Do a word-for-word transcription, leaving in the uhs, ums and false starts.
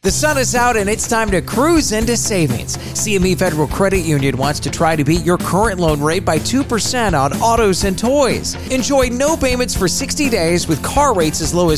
The sun is out and it's time to cruise into savings. C M E Federal Credit Union wants to try to beat your current loan rate by two percent on autos and toys. Enjoy no payments for sixty days with car rates as low as